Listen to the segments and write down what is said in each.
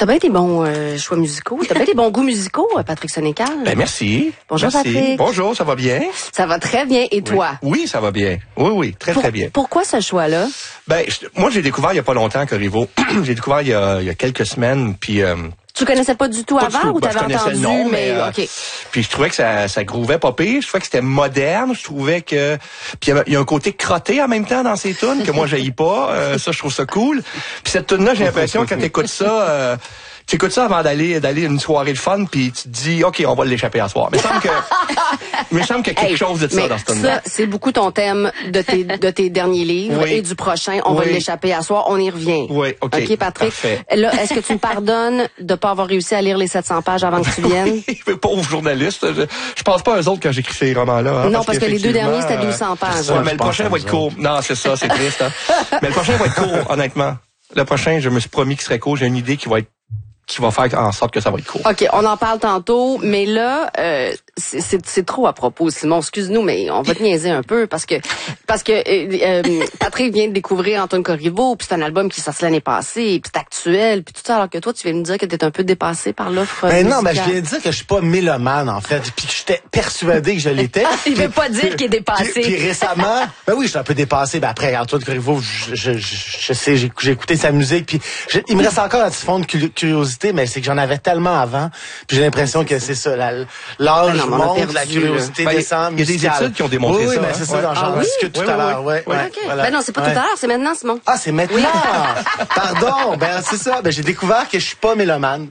T'as bien des bons choix musicaux. T'as bien des bons goûts musicaux, Patrick Sénécal. Ben merci. Bonjour merci. Patrick. Bonjour, ça va bien? Ça va très bien. Et toi? Oui, ça va bien. Oui, très bien. Pourquoi ce choix-là? Ben, moi, j'ai découvert il y a pas longtemps Corriveau. J'ai découvert il y a quelques semaines, puis... Tu connaissais pas du tout avant ou t'avais entendu? Le nom, mais OK. Puis je trouvais que ça grouvait pas pire. Je trouvais que c'était moderne. Je trouvais que... Puis il y a un côté crotté en même temps dans ces tunes que moi, j'haïs pas. Ça, je trouve ça cool. Puis cette tune-là, j'ai l'impression, quand t'écoutes ça... Tu écoutes ça avant d'aller une soirée de fun, puis tu te dis, OK, on va l'échapper à soir. Mais il me semble qu'il y a quelque chose de ça dans ce tune-là. Ça, c'est beaucoup ton thème de tes derniers livres et du prochain. On va l'échapper à soir. On y revient. Oui, OK, Patrick. Parfait. Là, est-ce que tu me pardonnes de pas avoir réussi à lire les 700 pages avant que tu viennes? Oui, pauvre journaliste. Je pense pas à eux autres quand j'écris ces romans-là. Non, parce que les deux derniers, c'était 1200 pages. Ouais, mais le prochain va être court. Non, c'est ça, c'est triste. Hein. Mais le prochain va être court, honnêtement. Le prochain, je me suis promis qu'il serait court. J'ai une idée qui va faire en sorte que ça va être court. OK, on en parle tantôt, mais là, c'est trop à propos, Simon. Excuse-nous, mais on va te niaiser un peu parce que Patrick vient de découvrir Antoine Corriveau, puis c'est un album qui est sorti l'année passée, puis c'est actuel, puis tout ça, alors que toi, tu viens me dire que t'es un peu dépassé par l'offre musicale. Non, je viens de dire que je suis pas mélomane, en fait, puis que j'étais persuadé que je l'étais. Il veut pas dire qu'il est dépassé. Puis récemment, oui, je suis un peu dépassé. Après, Antoine Corriveau, je sais, j'ai écouté sa musique, puis il me reste encore un petit fond de curiosité, mais c'est que j'en avais tellement avant, puis j'ai l'impression que c'est ça, l'âge monte, la curiosité descend. Il y a des études qui ont démontré ça. Oui, mais c'est ça, j'en discute tout à l'heure. OK. Voilà. Ben non, c'est pas tout à l'heure, c'est maintenant, Simon. Ah, c'est maintenant. Pardon. C'est ça. J'ai découvert que je suis pas mélomane.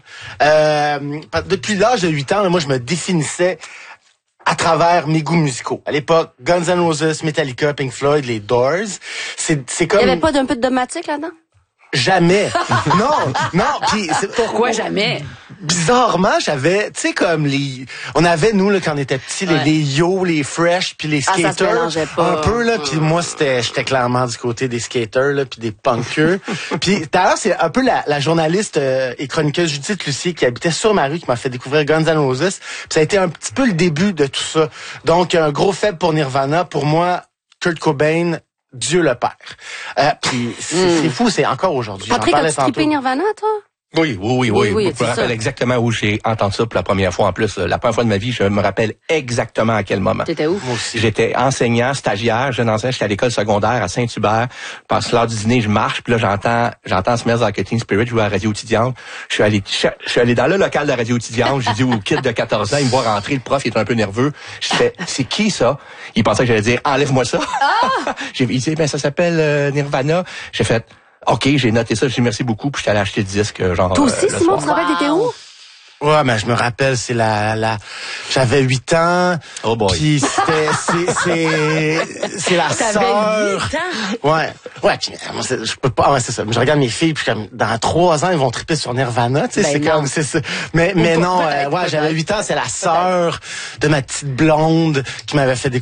Depuis l'âge de 8 ans, moi, je me définissais à travers mes goûts musicaux. À l'époque, Guns N' Roses, Metallica, Pink Floyd, les Doors. C'est comme... Il y avait pas d'un peu de dogmatique là-dedans? Jamais. Non. Puis pourquoi jamais? Bizarrement, j'avais, tu sais, comme on avait, nous, là, quand on était petits, les Yo, les Fresh, puis les skaters. Ça se mélangeait pas. Un peu, là, puis moi, j'étais clairement du côté des skaters, là, puis des punkers. Puis, d'ailleurs, c'est un peu la journaliste et chroniqueuse Judith Lucier qui habitait sur ma rue qui m'a fait découvrir Guns N' Roses. Puis ça a été un petit peu le début de tout ça. Donc, un gros faible pour Nirvana. Pour moi, Kurt Cobain, Dieu le Père. Puis c'est fou, c'est encore aujourd'hui. Patrick, as-tu trippé Nirvana, toi? Oui. Je me rappelle exactement où j'ai entendu ça pour la première fois. En plus, la première fois de ma vie, je me rappelle exactement à quel moment. T'étais où? Moi aussi. J'étais enseignant, stagiaire, jeune enseignant. J'étais à l'école secondaire à Saint-Hubert. Passe l'heure du dîner, je marche, puis là, j'entends Smells Like Teen Spirit jouer à la radio étudiante. Je suis allé dans le local de la radio étudiante. J'ai dit au kid de 14 ans, il me voit rentrer, le prof, il est un peu nerveux. Je fais, c'est qui ça? Il pensait que j'allais dire, enlève-moi ça. Il dit, ça s'appelle Nirvana. J'ai fait, OK, j'ai noté ça, j'ai dit merci beaucoup, puis je suis allé acheter le disque, genre. Toi aussi, Simon, tu te rappelles, t'étais où? Ouais, mais je me rappelle, c'est j'avais 8 ans. Oh boy. Puis c'est la sœur. Ouais, puis je peux pas, c'est ça. Je regarde mes filles, puis comme, dans 3 ans, ils vont triper sur Nirvana, tu sais, c'est ça. Mais non, j'avais 8 ans, c'est la sœur de ma petite blonde qui m'avait fait découvrir